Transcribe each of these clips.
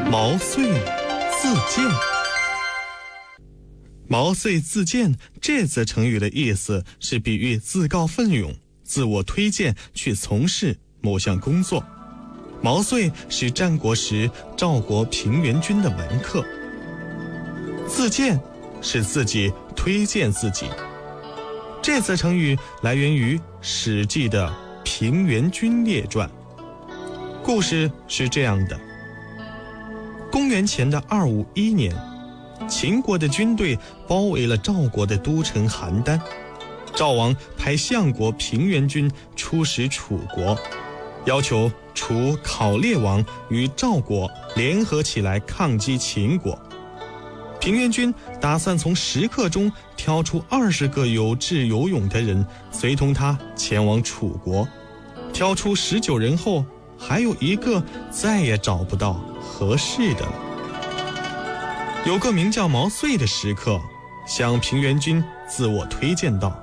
毛遂自荐。毛遂自荐这则成语的意思是比喻自告奋勇、自我推荐去从事某项工作。毛遂是战国时赵国平原君的门客，自荐是自己推荐自己。这则成语来源于《史记》的《平原君列传》。故事是这样的：公元前的251年，秦国的军队包围了赵国的都城邯郸，赵王派相国平原君出使楚国，要求楚考烈王与赵国联合起来抗击秦国。平原君打算从食客中挑出20个有志有勇的人，随同他前往楚国。挑出19人后，还有1个再也找不到合适的了。有个名叫毛遂的食客向平原君自我推荐道：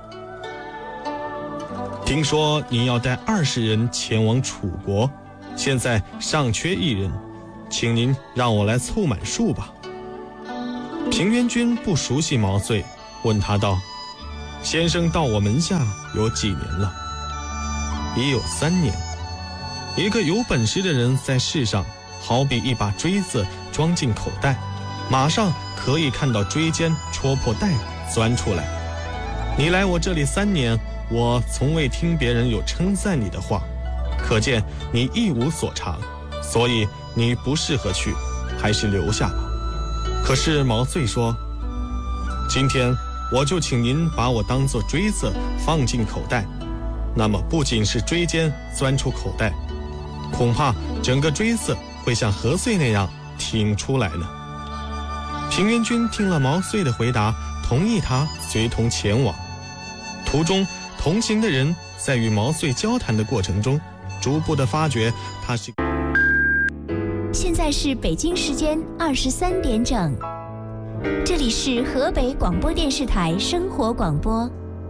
听说你要带20人前往楚国，现在尚缺1人，请您让我来凑满数吧。平原君不熟悉毛遂，问他道：先生到我门下有几年了？已有3年。一个有本事的人在世上，好比一把锥子装进口袋，马上可以看到锥尖戳破袋钻出来。你来我这里3年，我从未听别人有称赞你的话，可见你一无所长，所以你不适合去，还是留下吧。可是毛遂说：今天我就请您把我当作锥子放进口袋，那么不仅是锥尖钻出口袋，恐怕整个锥子会像何遂那样挺出来呢。平原君听了毛遂的回答，同意他随同前往。途中同行的人在与毛遂交谈的过程中，逐步地发觉他是。 现在是北京时间23点整，这里是河北广播电视台生活广播。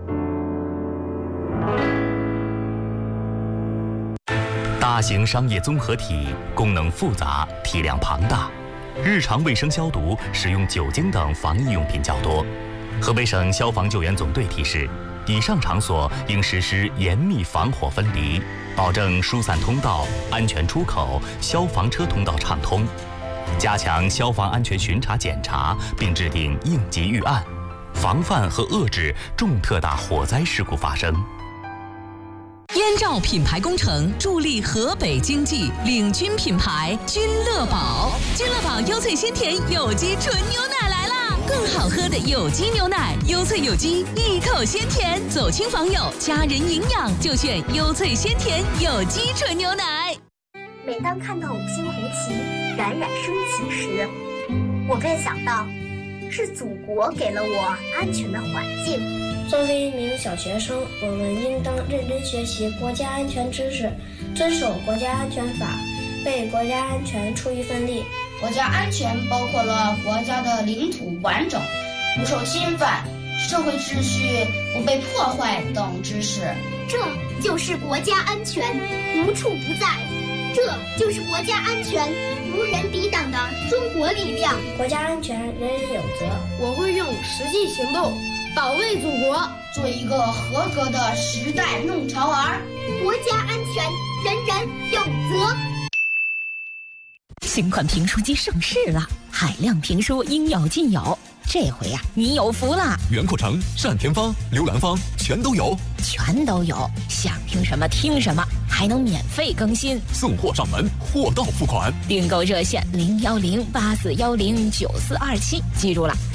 大型商业综合体功能复杂，体量庞大，日常卫生消毒使用酒精等防疫用品较多。河北省消防救援总队提示，以上场所应实施严密防火分离，保证疏散通道、安全出口、消防车通道畅通，加强消防安全巡查检查，并制定应急预案，防范和遏制重特大火灾事故发生。 燕赵品牌工程助力河北经济，领军品牌君乐宝。君乐宝优萃鲜甜有机纯牛奶来啦！更好喝的有机牛奶，优萃有机，一口鲜甜，走亲访友，家人营养就选优萃鲜甜有机纯牛奶。 每当看到5星红旗冉冉升起时，我便想到，是祖国给了我安全的环境。 作为一名小学生，我们应当认真学习国家安全知识，遵守国家安全法，为国家安全出一份力。 国家安全包括了国家的领土完整、不受侵犯、社会秩序不被破坏等知识。 这就是国家安全，无处不在。这就是国家安全无人抵挡的中国力量。 国家安全人人有责， 我会用实际行动保卫祖国， 做一个合格的时代弄潮儿。 国家安全人人有责。 新款评书机上市了，海量评书应有尽有。这回呀，你有福了！ 袁阔成、单田芳、刘兰芳全都有， 全都有，想听什么听什么，还能免费更新， 送货上门，货到付款。 订购热线01084109427，记住了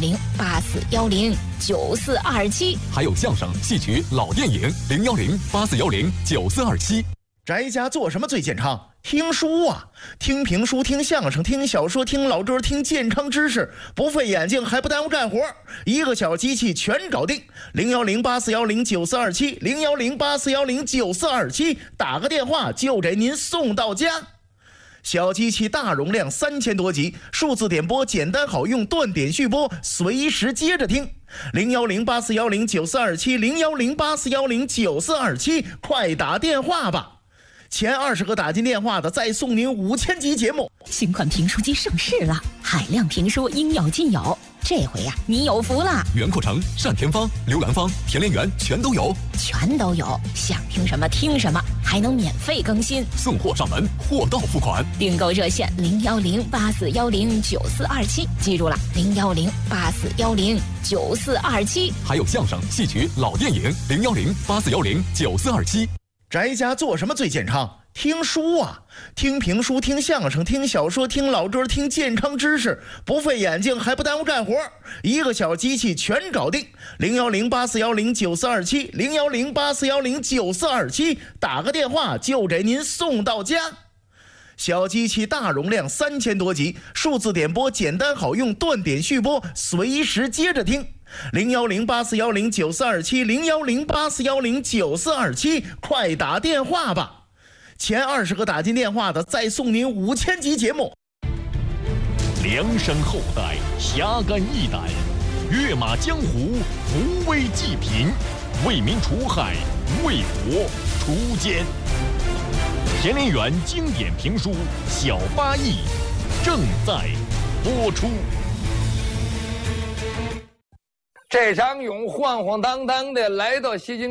，01084109427。 还有相声、戏曲、老电影，01084109427。 宅家做什么最健康？听书啊，听评书，听相声，听小说，听老歌，听健康知识，不费眼睛还不耽误干活，一个小机器全搞定。01084109427 01084109427，打个电话就给您送到家。小机器大容量3000多集，数字点播简单好用，断点续播，随时接着听。01084109427 01084109427，快打电话吧。 前20个打进电话的再送您5000集节目。 新款评书机上市了，海量评书应有尽有。这回呀，你有福了！ 袁阔成、单田芳、刘兰芳、田连元全都有， 全都有，想听什么听什么，还能免费更新， 送货上门，货到付款。 订购热线01084109427，记住了，01084109427。 还有相声、戏曲、老电影，01084109427。 宅家做什么最健康？听书啊，听评书，听相声，听小说，听老歌，听健康知识，不费眼睛还不耽误干活，一个小机器全搞定。01084109427 01084109427，打个电话就给您送到家。小机器大容量3000多集，数字点播简单好用，断点续播，随时接着听。01084109427 01084109427，快打电话吧！前20个打进电话的再送您5000集节目。 量身厚待，侠肝义胆，跃马江湖，扶危济贫，为民除害，为国除奸。田连元经典评书《小八义》正在播出。 这张勇晃晃荡荡的来到西京